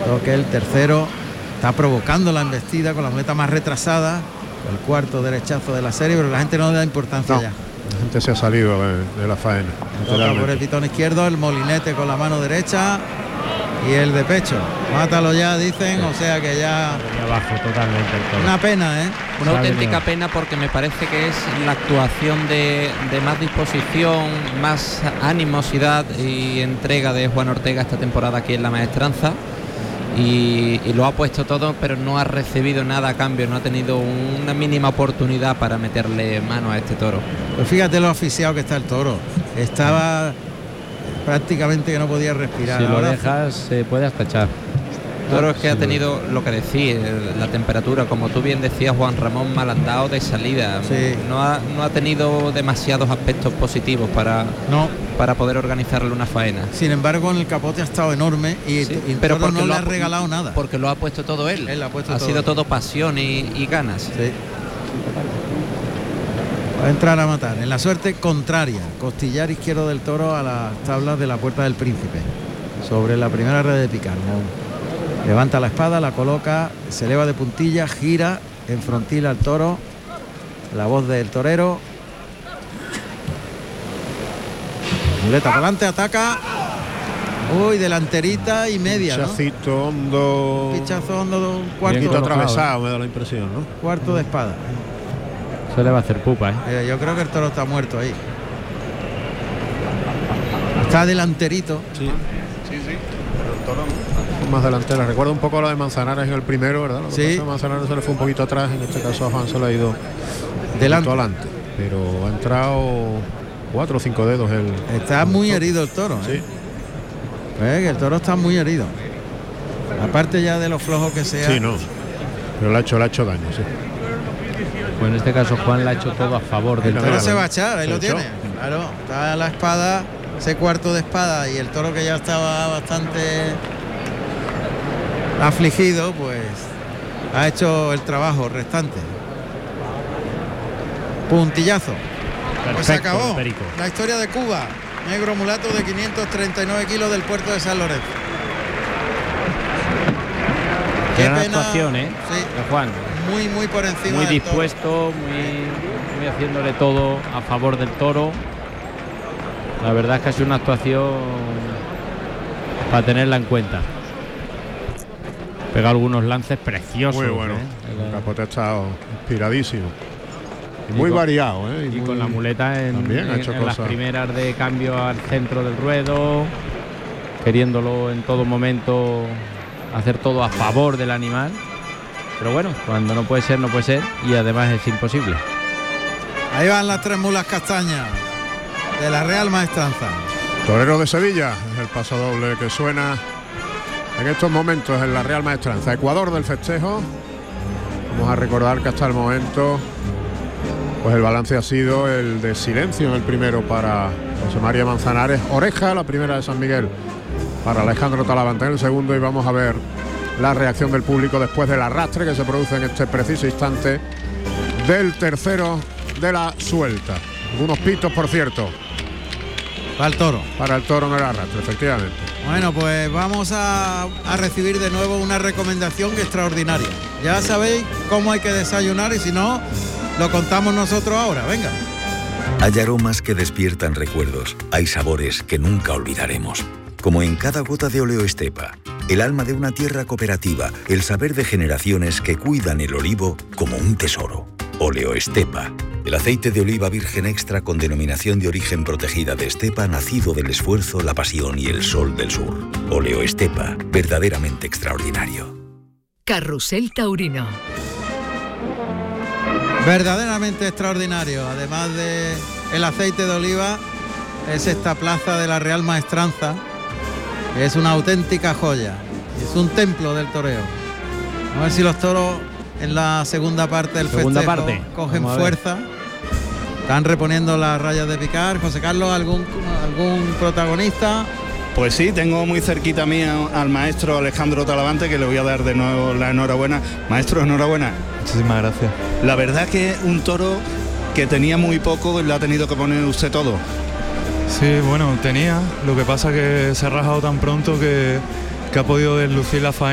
Creo que el tercero está provocando la embestida con la muleta más retrasada, el cuarto derechazo de la serie, pero la gente no le da importancia ya. La gente se ha salido de la faena. Toca por el pitón izquierdo, el molinete con la mano derecha y el de pecho. Mátalo ya, dicen, o sea que ya... abajo totalmente el toro. Una pena, ¿eh? Una auténtica pena, porque me parece que es la actuación de más disposición, más animosidad y entrega de Juan Ortega esta temporada aquí en la Maestranza. Y lo ha puesto todo, pero no ha recibido nada a cambio, no ha tenido una mínima oportunidad para meterle mano a este toro. Pues fíjate lo asfixiado que está el toro. Estaba prácticamente que no podía respirar. Si ahora lo dejas se puede hasta echar. Toro es que ha tenido lo que decís, la temperatura, como tú bien decías, Juan Ramón, mal andado de salida. Sí. No ha tenido demasiados aspectos positivos para poder organizarle una faena. Sin embargo, en el capote ha estado enorme y pero no le ha regalado nada. Porque lo ha puesto todo él. Él ha puesto ha todo. sido todo pasión y ganas. Sí. Va a entrar a matar. En la suerte contraria, costillar izquierdo del toro a las tablas de la Puerta del Príncipe, sobre la primera red de picar. Levanta la espada, la coloca, se eleva de puntilla, gira, enfrontila al toro. La voz del torero. Muleta para adelante, ataca. Uy, delanterita y media, Pichacito hondo. Pichazo hondo, un cuarto. Un poquito atravesado, me da la impresión, ¿no? Cuarto de espada. Se le va a hacer pupa, ¿eh? Yo creo que el toro está muerto ahí. Está delanterito. Sí. Pero el toro más delantera. Recuerda un poco lo de Manzanares en el primero, ¿verdad? Lo que Sí. pasa, Manzanares se le fue un poquito atrás. En este caso a Juan se le ha ido adelante. Pero ha entrado 4 o 5 dedos. Está muy herido el toro. Sí. Que el toro está muy herido. Aparte ya de lo flojo que sea. Sí, no. Pero le ha hecho daño, sí. Pues en este caso Juan le ha hecho todo a favor del El toro. toro se va a echar, ahí lo echó. tiene. Claro, está la espada, ese cuarto de espada, y el toro que ya estaba bastante afligido, pues ha hecho el trabajo restante. Puntillazo. Pues se Perfecto, acabó Perico. la historia de Cuba. Negro mulato de 539 kilos del puerto de San Lorenzo. Qué Gran pena, actuación, ¿eh? Sí, De Juan. muy por encima Muy del toro. dispuesto, muy haciéndole todo a favor del toro. La verdad es que ha sido una actuación para tenerla en cuenta. Pega algunos lances preciosos. Muy bueno. ¿eh? El capote ha estado inspiradísimo. Y muy variado, ¿eh? Y muy, con la muleta también ha hecho en las cosas. primeras de cambio al centro del ruedo, queriéndolo en todo momento hacer todo a favor del animal. Pero bueno, cuando no puede ser, no puede ser, y además es imposible. Ahí van las 3 mulas castañas de la Real Maestranza. Torero de Sevilla, es el paso doble que suena en estos momentos en la Real Maestranza. Ecuador del festejo. Vamos a recordar que hasta el momento pues el balance ha sido el de silencio en el primero para José María Manzanares. Oreja, la primera de San Miguel, para Alejandro Talavante en el segundo, y vamos a ver la reacción del público después del arrastre que se produce en este preciso instante del tercero de la suelta. Algunos pitos, por cierto. Para el toro. Para el toro en el arrastre, efectivamente. Bueno, pues vamos a recibir de nuevo una recomendación extraordinaria. Ya sabéis cómo hay que desayunar, y si no, lo contamos nosotros ahora. Venga. Hay aromas que despiertan recuerdos. Hay sabores que nunca olvidaremos. Como en cada gota de Oleo Estepa, el alma de una tierra cooperativa, el saber de generaciones que cuidan el olivo como un tesoro. Oleo Estepa, el aceite de oliva virgen extra con denominación de origen protegida de Estepa, nacido del esfuerzo, la pasión y el sol del sur. Oleo Estepa, verdaderamente extraordinario. Carrusel Taurino. Verdaderamente extraordinario. Además de el aceite de oliva, es esta plaza de la Real Maestranza. Es una auténtica joya. Es un templo del toreo. A ver si los toros en la segunda parte del festejo cogen fuerza. Están reponiendo las rayas de picar. José Carlos, ¿algún protagonista? Pues sí, tengo muy cerquita a mí al maestro Alejandro Talavante, que le voy a dar de nuevo la enhorabuena. Maestro, enhorabuena. Muchísimas gracias. La verdad que un toro que tenía muy poco, le ha tenido que poner usted todo. Sí, bueno, tenía. Lo que pasa que se ha rajado tan pronto que ha podido deslucir la faena